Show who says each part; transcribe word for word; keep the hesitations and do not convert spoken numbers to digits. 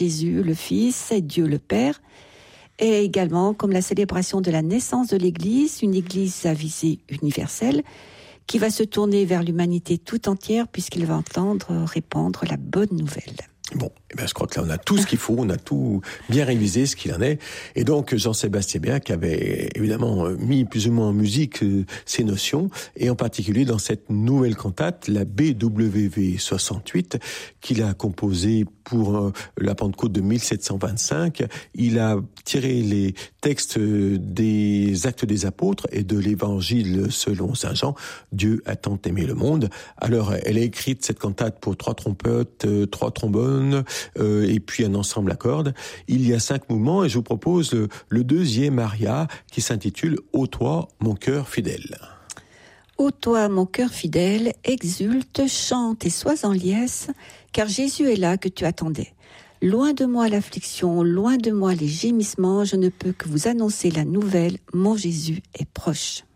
Speaker 1: Jésus le Fils et Dieu le Père, et également comme la célébration de la naissance de l'Église, une Église à visée universelle, qui va se tourner vers l'humanité tout entière, puisqu'il va entendre répandre la bonne nouvelle.
Speaker 2: Bon, eh bien, je crois que là, on a tout ce qu'il faut, on a tout bien révisé, ce qu'il en est. Et donc, Jean-Sébastien Bach avait évidemment mis plus ou moins en musique euh, ces notions, et en particulier dans cette nouvelle cantate, la B W V soixante-huit, qu'il a composée pour euh, la Pentecôte de mille sept cent vingt-cinq. Il a tiré les textes des Actes des Apôtres et de l'Évangile selon Saint Jean. Dieu a tant aimé le monde. Alors, elle a écrit cette cantate pour trois trompettes, euh, trois trombones, Euh, et puis un ensemble à cordes. Il y a cinq mouvements et je vous propose le, le deuxième aria qui s'intitule « Ô toi, mon cœur fidèle ».
Speaker 1: Ô toi, mon cœur fidèle, exulte, chante et sois en liesse, car Jésus est là que tu attendais. Loin de moi l'affliction, loin de moi les gémissements, je ne peux que vous annoncer la nouvelle, mon Jésus est proche.